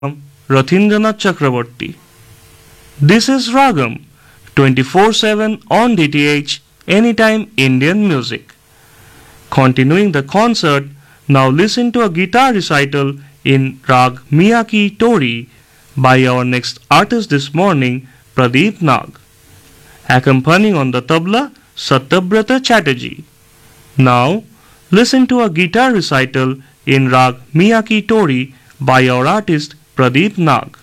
Rathindranath Chakraborty. This is Ragam 24/7 on DTH Anytime Indian Music. Continuing the concert, now listen to a guitar recital in Rag Miyaki Tori by our next artist this morning, Pradeep Nag. Accompanying on the tabla, Satyabrata Chatterjee. Now, listen to a guitar recital in Rag Miyaki Tori by our artist Pradeep Nag.